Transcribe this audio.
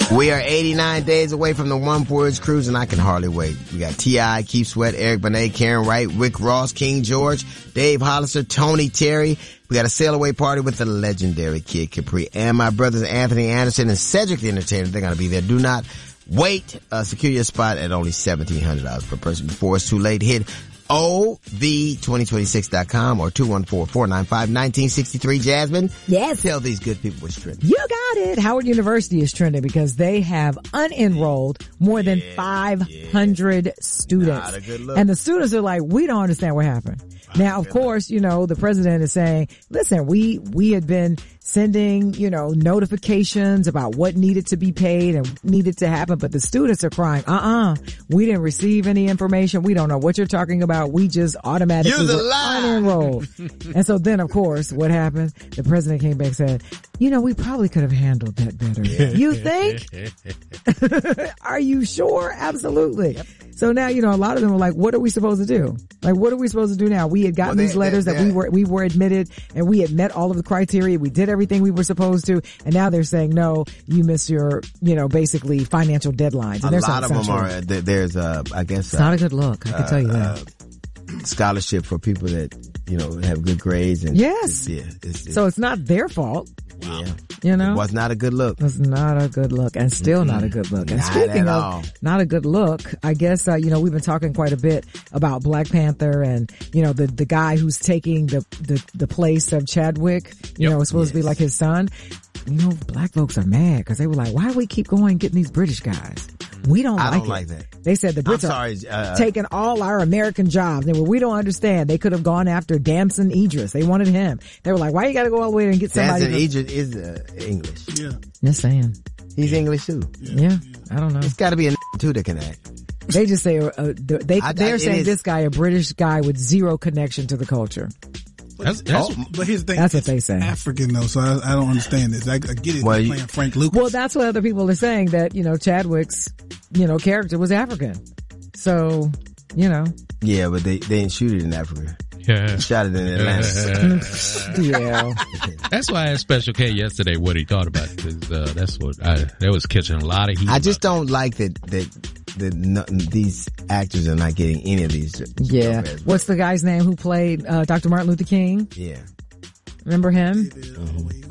We are 89 days away from the One Words Cruise, and I can hardly wait. We got T.I., Keith Sweat, Eric Benet, Karen Wright, Rick Ross, King George, Dave Hollister, Tony Terry. We got a sail away party with the legendary Kid Capri, and my brothers Anthony Anderson and Cedric the Entertainer. They're going to be there. Do not wait. Secure your spot at only $1,700 per person before it's too late. Hit OV2026.com or 214-495-1963. Jasmine? Yes. Tell these good people what's trending. You got it. Howard University is trending because they have unenrolled more than 500 students. Not a good look. And the students are like, we don't understand what happened. Now, of course, the president is saying, listen, we had been sending, notifications about what needed to be paid and needed to happen. But the students are crying, we didn't receive any information. We don't know what you're talking about. We just automatically were unenrolled. And so then, of course, what happened? The president came back and said, we probably could have handled that better. You think? Are you sure? Absolutely. Yep. So now, a lot of them were like, what are we supposed to do? Like, what are we supposed to do now? We had gotten these letters that we were admitted and we had met all of the criteria. We did everything we were supposed to. And now they're saying, no, you missed your, basically financial deadlines. And a lot of them are, there's I guess. It's not a good look. I can tell you that. Scholarship for people that, have good grades. And yes. So it's not their fault. Wow. It was not a good look. It was not a good look and still not a good look. And not speaking of not a good look, I guess, we've been talking quite a bit about Black Panther and, the guy who's taking the place of Chadwick, it's supposed to be like his son. Black folks are mad because they were like, why do we keep going getting these British guys? We don't like that. They said the Brits are taking all our American jobs. They were, we don't understand. They could have gone after Damson Idris. They wanted him. They were like, why you got to go all the way and get somebody? Damson Idris is English. Yeah. Just saying. He's English too. Yeah. I don't know. It's got to be a too that can act. They just say, they're saying this guy, a British guy with zero connection to the culture. But here's the thing. That's what they say. African though, so I don't understand this. I get it. Playing Frank Lucas. Well, that's what other people are saying, that, Chadwick's, character was African. So, Yeah, but they didn't shoot it in Africa. Yeah. Shot it in Atlanta. Yeah. That's why I asked Special K yesterday what he thought about it, because that's what that was catching a lot of heat. I just don't like that these actors are not getting any of these. Yeah. What's the guy's name who played Dr. Martin Luther King? Yeah. Remember him?